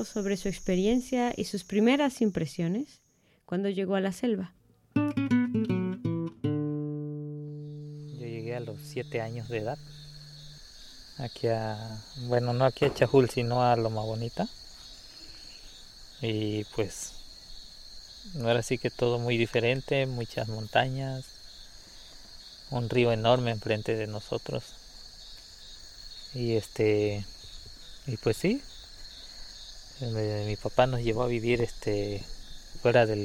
sobre su experiencia y sus primeras impresiones cuando llegó a la selva. Yo llegué a los 7 años de edad, no aquí a Chajul, sino a Loma Bonita. Y pues ahora sí que todo muy diferente, muchas montañas, un río enorme enfrente de nosotros. Y pues sí, mi papá nos llevó a vivir fuera del